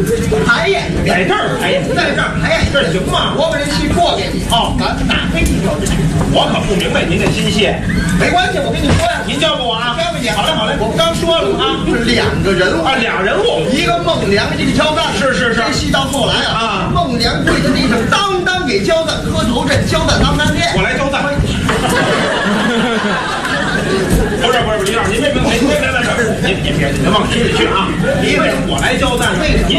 排演在这儿排演， 在这儿排演， 这行吗？ 我把这戏过给你， 哦， 咱们打飞机条之去。 我可不明白您的心切。 没关系，我跟你说呀， 您教过我啊？ 教给你。 好嘞，好嘞。 我刚说了啊，是2个人物啊，俩人物， 一个孟良，一个焦赞。 是。 这戏到后来啊， 孟良跪在地上，当当给焦赞磕头阵，焦赞当当念。 我来焦赞。不是，李老师，您别，您往心里去啊！因为我来焦赞，您